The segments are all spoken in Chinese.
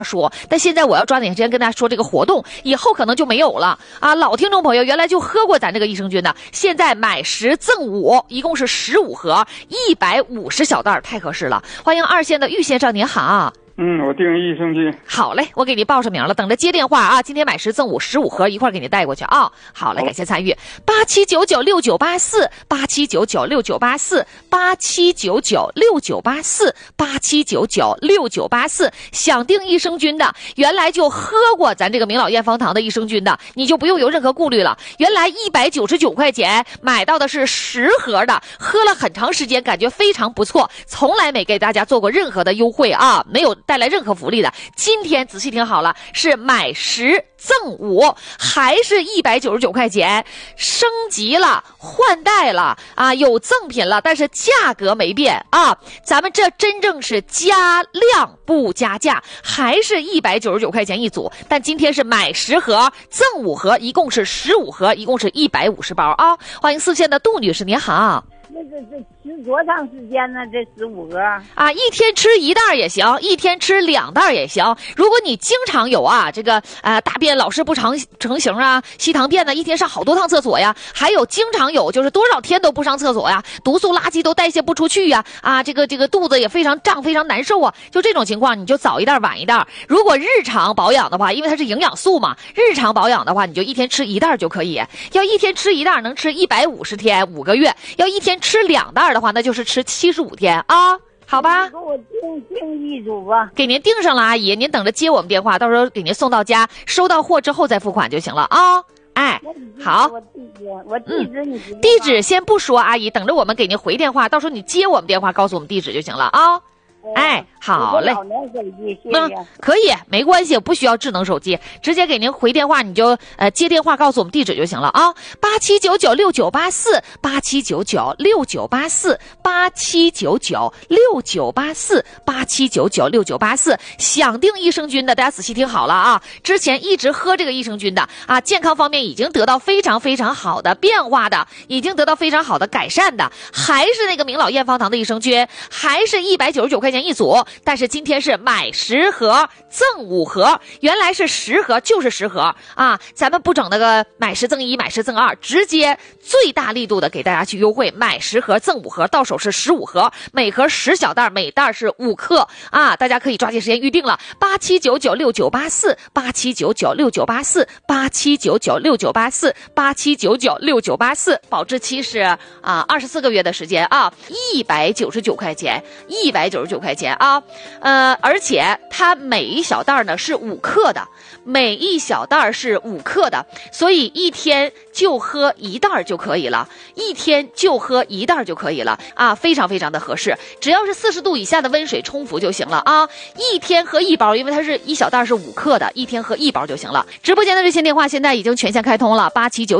说，但现在我要抓紧时间跟大家说这个活动，以后可能就没有了啊！老听众朋友原来就喝过咱这个益生菌的，现在买10赠5，一共是15盒，150小袋，太合适了。欢迎2线的玉先生，您好。 我订益生菌。 好嘞，我给你报上名了，等着接电话啊！今天买10赠5 15盒，一块儿给你带过去啊！好嘞，感谢参与，87996984，87996984，87996984，想订益生菌的，原来就喝过咱这个明老验方堂的益生菌的，你就不用有任何顾虑了。原来199块钱买到的是10盒的，喝了很长时间，感觉非常不错，从来没给大家做过任何的优惠啊，没有带来任何福利的。今天仔细听好了，是买10赠5，还是199块钱，升级了，换代了啊，有赠品了，但是价格没变啊。咱们这真正是加量不加价，还是199块钱一组，但今天是买10盒赠5盒，一共是15盒，一共是150包啊。欢迎4线的杜女士，您好。 这吃多长时间呢？这15盒啊，一天吃1袋也行，一天吃2袋也行。如果你经常有这个大便老是不成形啊，稀溏便呢，一天上好多趟厕所呀，还有经常有就是多少天都不上厕所呀，毒素垃圾都代谢不出去呀，这个肚子也非常胀，非常难受啊。就这种情况，你就早1袋晚1袋。如果日常保养的话，因为它是营养素嘛，日常保养的话，你就一天吃1袋就可以。要一天吃1袋，能吃150天5个月；要一天吃2袋的话，那就是吃75天啊，好吧？ 给我订一组吧。 给您订上了，阿姨，您等着接我们电话，到时候给您送到家，收到货之后再付款就行了啊。好， 我地址你地址先不说，阿姨，等着我们给您回电话，到时候你接我们电话，告诉我们地址就行了啊。好嘞。可以，没关系，不需要智能手机，直接给您回电话，你就接电话告诉我们地址就行了啊。87996984，87996984，87996984，想订益生菌的，大家仔细听好了啊！之前一直喝这个益生菌的健康方面已经得到非常非常好的变化的，已经得到非常好的改善的，还是那个明老验方堂的益生菌，还是199块钱一组，但是今天是买10盒赠5盒，原来是10盒就是10盒啊！咱们不整那个买10赠1、买10赠2，直接最大力度的给大家去优惠，买10盒赠5盒，到手是15盒，每盒10小袋，每袋是5克啊！大家可以抓紧时间预定了，87996984，87996984，87996984，87996984，保质期是24个月的时间啊，199块钱，199块钱啊，而且它每一小袋呢是5克的，每一小袋是5克的，所以一天就喝1袋就可以了，一天就喝1袋就可以了啊，非常非常的合适，只要是40度以下的温水冲服就行了啊，一天喝1包，因为它是一小袋是5克的，一天喝1包就行了。直播间的热线电话现在已经全线开通了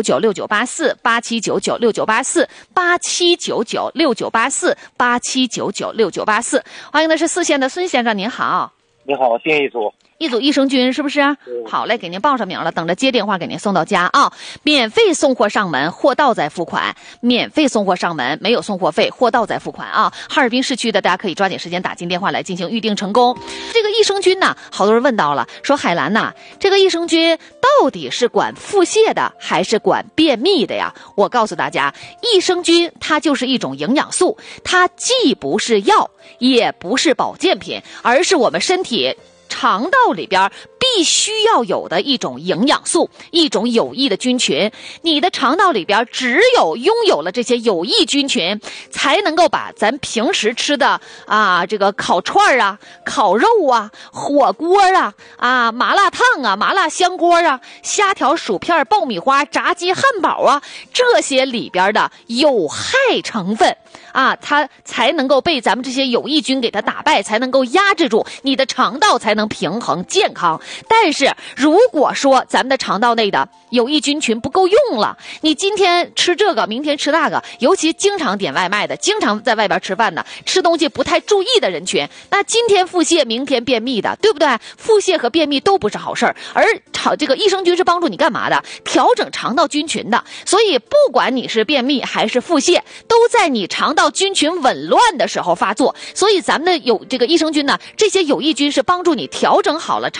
，87996984，87996984，87996984，欢迎的是4线的孙先生，您好。 你好，订一组益生菌是不是？好嘞，给您报上名了，等着接电话给您送到家啊！免费送货上门，货到再付款。免费送货上门，没有送货费，货到再付款啊！哈尔滨市区的大家可以抓紧时间打进电话来进行预定成功。这个益生菌呢，好多人问到了，说海兰呐，这个益生菌到底是管腹泻的还是管便秘的呀？我告诉大家，益生菌它就是一种营养素，它既不是药，也不是保健品，而是我们身体肠道里边必须要有的一种营养素，一种有益的菌群。你的肠道里边只有拥有了这些有益菌群，才能够把咱平时吃的这个烤串啊、烤肉啊、火锅啊、麻辣烫啊、麻辣香锅啊、虾条、薯片、爆米花、炸鸡、汉堡啊，这些里边的有害成分它才能够被咱们这些有益菌给它打败，才能够压制住你的肠道，才能平衡健康。但是如果说咱们的肠道内的有益菌群不够用了，你今天吃这个，明天吃那个，尤其经常点外卖的，经常在外边吃饭的，吃东西不太注意的人群，那今天腹泻，明天便秘的，对不对？腹泻和便秘都不是好事儿，而这个益生菌是帮助你干嘛的？调整肠道菌群的。所以不管你是便秘还是腹泻，都在你肠道到菌群紊乱的时候发作。所以咱们的这个益生菌呢，这些有益菌是帮助你调整好了